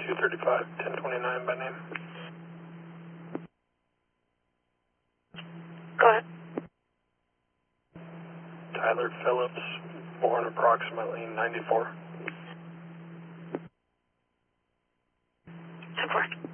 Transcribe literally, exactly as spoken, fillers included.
two thirty-five, ten twenty-nine by name. Go ahead. Tyler Phillips, born approximately ninety-four. ten four.